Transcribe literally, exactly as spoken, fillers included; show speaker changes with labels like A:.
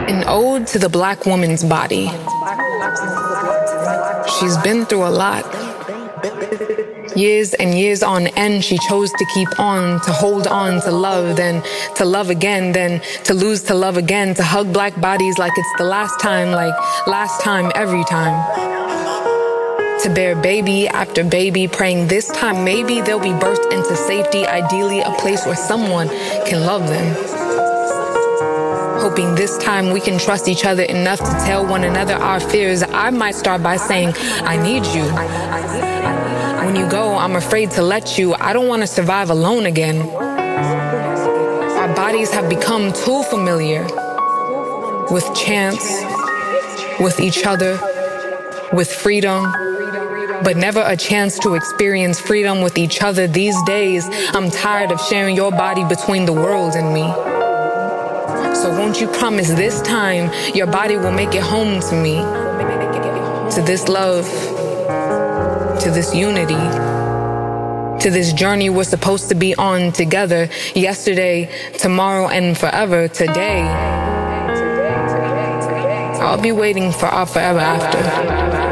A: An ode to the black woman's body. She's been through a lot. Years and years on end, she chose to keep on, to hold on, to love, then to love again, then to lose to love again, to hug black bodies like it's the last time, like last time, every time. To bear baby after baby, praying this time maybe they'll be birthed into safety, ideally a place where someone can love them. Hoping this time we can trust each other enough to tell one another our fears. I might start by saying, I need you. When you go, I'm afraid to let you. I don't want to survive alone again. Our bodies have become too familiar with chance, with each other, with freedom, but never a chance to experience freedom with each other. These days, I'm tired of sharing your body between the world and me. So won't you promise this time your body will make it home to me, to this love, to this unity, to this journey we're supposed to be on together, yesterday, tomorrow, and forever. Today, I'll be waiting for our forever after.